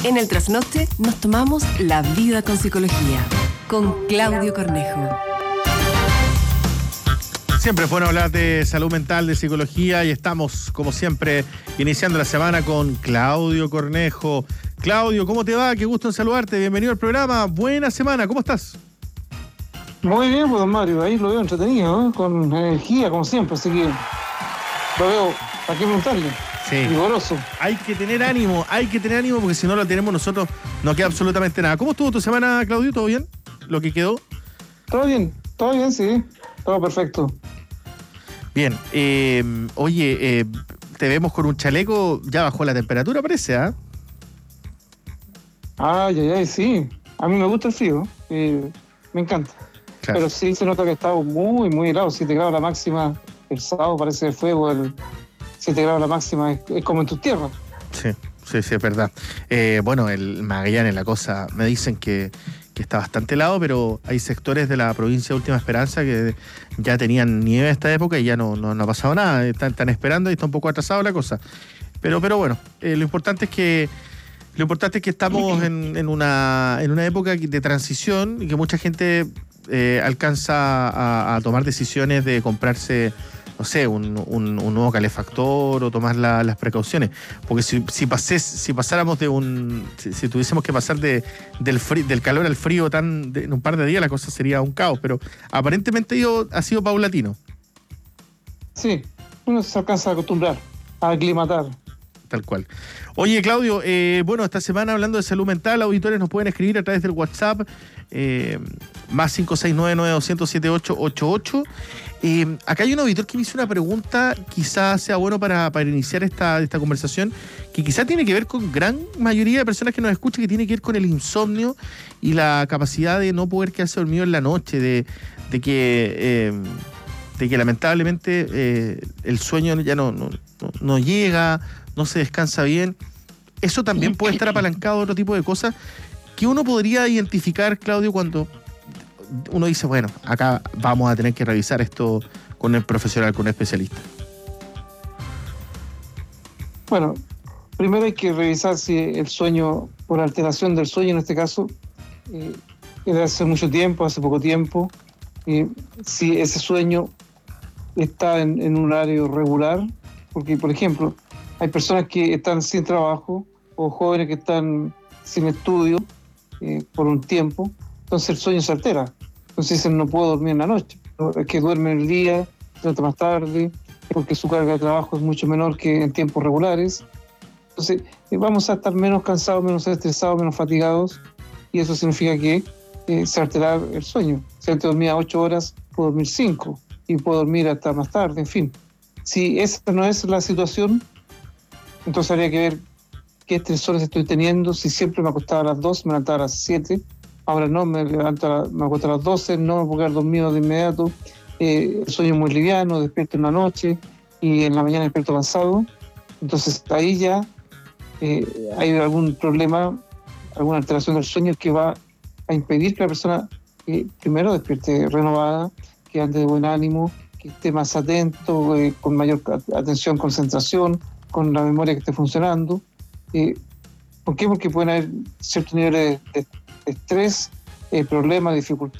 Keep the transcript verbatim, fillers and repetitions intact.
En el trasnoche nos tomamos la vida con psicología, con Claudio Cornejo. Siempre es bueno hablar de salud mental, de psicología, y estamos, como siempre, iniciando la semana con Claudio Cornejo. Claudio, ¿cómo te va? Qué gusto en saludarte. Bienvenido al programa. Buena semana. ¿Cómo estás? Muy bien, pues, don Mario. Ahí lo veo entretenido, ¿eh? Con energía, como siempre. Así que lo veo, ¿para qué preguntarle? Sí. Vigoroso. Hay que tener ánimo, hay que tener ánimo, porque si no lo tenemos nosotros, no queda absolutamente nada. ¿Cómo estuvo tu semana, Claudio? ¿Todo bien? ¿Lo que quedó? Todo bien, todo bien, sí. Todo perfecto. Bien. Eh, oye, eh, te vemos con un chaleco, ya bajó la temperatura, parece, ¿ah? ¿eh? Ay, ay, ay, sí. A mí me gusta el frío. Eh, me encanta. Claro. Pero sí se nota que está muy, muy helado. siete grados la máxima. El sábado parece de fuego. El siete grados la máxima es, es como en tus tierras. Sí, sí, sí, es verdad. Eh, bueno, el Magallanes, la cosa, me dicen que, que está bastante helado, pero hay sectores de la provincia de Última Esperanza que ya tenían nieve a esta época y ya no, no, no ha pasado nada. Están, están esperando y está un poco atrasado la cosa. Pero, pero bueno, eh, lo importante es que lo importante es que estamos en, en, una, en una época de transición y que mucha gente eh, alcanza a, a tomar decisiones de comprarse, no sé, un, un, un nuevo calefactor o tomar la, las precauciones. Porque si, si, pasés, si pasáramos de un... Si, si tuviésemos que pasar de, del, fri, del calor al frío tan de, en un par de días, la cosa sería un caos. Pero aparentemente yo, ha sido paulatino. Sí, uno se alcanza a acostumbrar, a aclimatar. Tal cual. Oye, Claudio, eh, bueno, esta semana hablando de salud mental, auditores nos pueden escribir a través del WhatsApp, eh, más cinco seis nueve nueve dos cero siete ocho ocho ocho. Eh, acá hay un auditor que me hizo una pregunta, quizás sea bueno para, para iniciar esta, esta conversación, que quizás tiene que ver con gran mayoría de personas que nos escuchan, que tiene que ver con el insomnio y la capacidad de no poder quedarse dormido en la noche, de, de que... Eh, de que lamentablemente eh, el sueño ya no, no, no, no llega, no se descansa bien. Eso también puede estar apalancado de otro tipo de cosas que uno podría identificar, Claudio, cuando uno dice, bueno, acá vamos a tener que revisar esto con el profesional, con un especialista. Bueno, primero hay que revisar si el sueño, por alteración del sueño en este caso, eh, es de hace mucho tiempo, hace poco tiempo, eh, si ese sueño está en, en un horario regular, porque, por ejemplo, hay personas que están sin trabajo o jóvenes que están sin estudio eh, por un tiempo, entonces el sueño se altera. Entonces dicen, no puedo dormir en la noche, es que duerme en el día, se levanta más tarde, porque su carga de trabajo es mucho menor que en tiempos regulares. Entonces eh, vamos a estar menos cansados, menos estresados, menos fatigados, y eso significa que eh, se alterará el sueño. Si antes dormía ocho horas, puedo dormir cinco. Y puedo dormir hasta más tarde, en fin. Si esa no es la situación, entonces habría que ver qué estresores estoy teniendo. Si siempre me acostaba a las dos, me levantaba a las siete, ahora no, me levanto a la, me acuesto a las doce, no me puedo quedar dormido de inmediato, eh, el sueño muy liviano, despierto en la noche y en la mañana despierto cansado. Entonces ahí ya eh, hay algún problema, alguna alteración del sueño que va a impedir que la persona eh, primero despierte renovada, que ande de buen ánimo, que esté más atento, eh, con mayor atención, concentración, con la memoria que esté funcionando. Eh, ¿Por qué? Porque pueden haber ciertos niveles de, de estrés, eh, problemas, dificultades